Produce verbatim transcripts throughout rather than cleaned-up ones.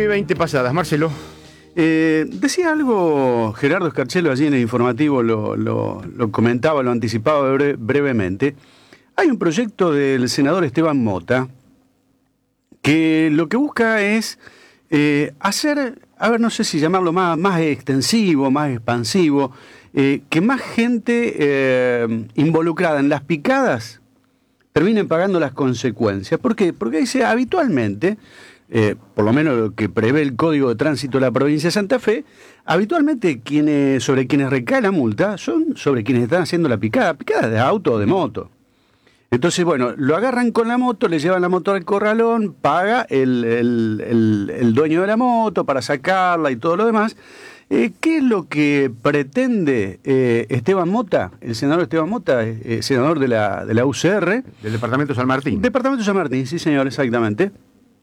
veinte pasadas, Marcelo. Eh, decía algo Gerardo Escarchelo allí en el informativo, lo, lo, lo comentaba, lo anticipaba bre- brevemente. Hay un proyecto del senador Esteban Mota que lo que busca es eh, hacer, a ver, no sé si llamarlo más, más extensivo, más expansivo, eh, que más gente eh, involucrada en las picadas terminen pagando las consecuencias. ¿Por qué? Porque dice, habitualmente, eh, por lo menos lo que prevé el Código de Tránsito de la provincia de Santa Fe, habitualmente quienes, sobre quienes recae la multa son sobre quienes están haciendo la picada, picada de auto o de moto. Entonces, bueno, lo agarran con la moto, le llevan la moto al corralón, paga el, el, el, el dueño de la moto para sacarla y todo lo demás. Eh, ¿Qué es lo que pretende eh, Esteban Mota, el senador Esteban Mota, eh, senador de la, de la U C R? Del departamento de San Martín. Departamento de San Martín, sí señor, exactamente.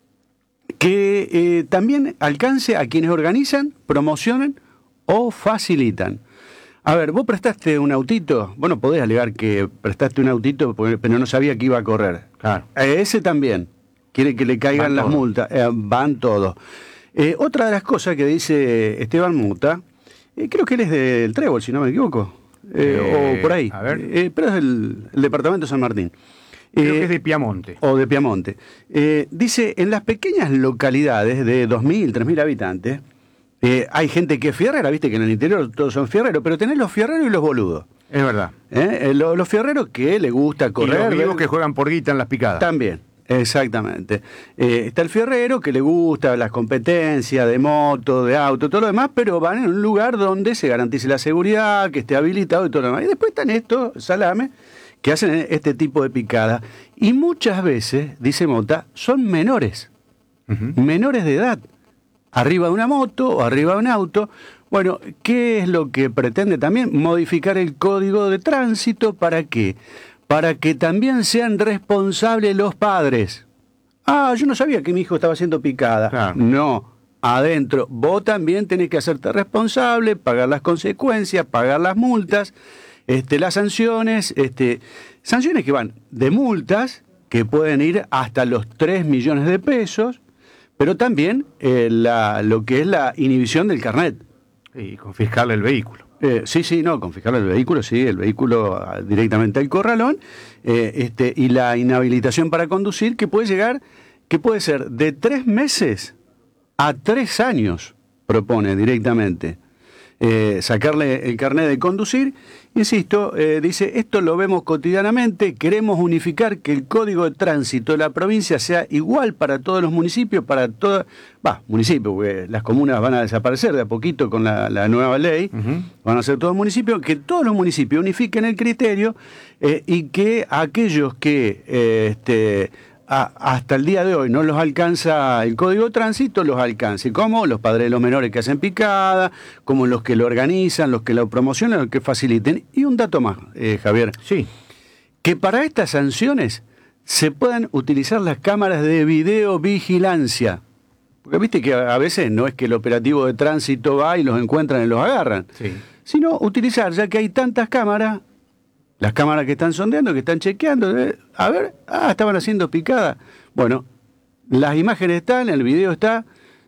Que eh, también alcance a quienes organizan, promocionan o facilitan. A ver, vos prestaste un autito, bueno, podés alegar que prestaste un autito, pero no sabía que iba a correr. Claro. A ese también, quiere que le caigan Van las todos. multas, eh, van todos. Eh, otra de las cosas que dice Esteban Mota, eh, creo que él es del Trébol, si no me equivoco, eh, Eh, o por ahí, a ver. Eh, pero es del el departamento de San Martín. Creo Eh, que es de Piamonte. O de Piamonte. Eh, dice, en las pequeñas localidades de dos mil, tres mil habitantes, eh, hay gente que es fierrera, viste que en el interior todos son fierreros, pero tenés los fierreros y los boludos. Es verdad. ¿eh? Eh, lo- los fierreros que le gusta Y correr. los vivos ver- que juegan por guita en las picadas. También, exactamente. Eh, está el fierrero que le gusta las competencias de moto, de auto, todo lo demás, pero van en un lugar donde se garantice la seguridad, que esté habilitado y todo lo demás. Y después están estos, salame, que hacen este tipo de picadas. Y muchas veces, dice Mota, son menores, Ujú. menores de edad, arriba de una moto o arriba de un auto. Bueno, ¿qué es lo que pretende también? Modificar el código de tránsito, ¿para qué? Para que también sean responsables los padres. Ah, yo no sabía que mi hijo estaba siendo picada. Claro. No, adentro, vos también tenés que hacerte responsable, pagar las consecuencias, pagar las multas, este, las sanciones, este, sanciones que van de multas, que pueden ir hasta los tres millones de pesos, pero también eh, la, lo que es la inhibición del carnet. Y confiscarle el vehículo. Eh, sí, sí, no, confiscar el vehículo, sí, el vehículo ah, directamente al corralón, eh, este, y la inhabilitación para conducir, que puede llegar, que puede ser de tres meses a tres años, propone directamente. Eh, sacarle el carnet de conducir, insisto, eh, dice, esto lo vemos cotidianamente, queremos unificar que el código de tránsito de la provincia sea igual para todos los municipios, para todas, va, municipios, porque las comunas van a desaparecer de a poquito con la, la nueva ley, Ujú. van a ser todos municipios, que todos los municipios unifiquen el criterio eh, y que aquellos que eh, este, a- hasta el día de hoy no los alcanza el código de tránsito, los alcance, como los padres de los menores que hacen picada, como los que lo organizan, los que lo promocionan, los que faciliten. Y un dato más, eh, Javier, Sí. que para estas sanciones se puedan utilizar las cámaras de videovigilancia. Porque viste que a veces no es que el operativo de tránsito va y los encuentran y los agarran, Sí. sino utilizar, ya que hay tantas cámaras, las cámaras que están sondeando, que están chequeando, eh, a ver, ah, estaban haciendo picada. Bueno, las imágenes están, el video está,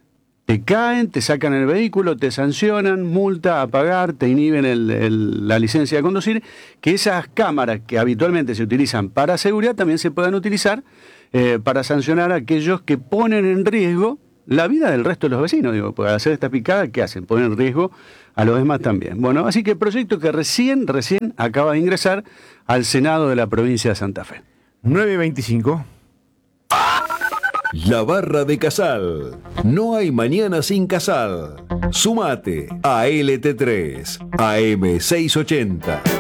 te caen, te sacan el vehículo, te sancionan, multa a pagar, te inhiben el- el- la licencia de conducir, que esas cámaras que habitualmente se utilizan para seguridad también se puedan utilizar eh, para sancionar a aquellos que ponen en riesgo la vida del resto de los vecinos. Digo, para hacer esta picada, ¿qué hacen? Ponen en riesgo a los demás también. Bueno, así que el proyecto que recién, recién acaba de ingresar al Senado de la provincia de Santa Fe. nueve veinticinco. La Barra de Casal. No hay mañana sin Casal. Sumate a L T tres, A M seiscientos ochenta.